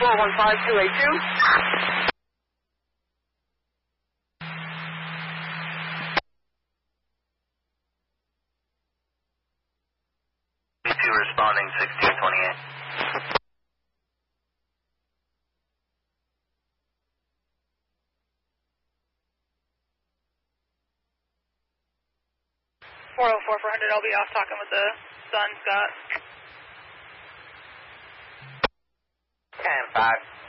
415282. Responding 1628. 404-400, I'll be off talking with the sun, Scott. 10-5.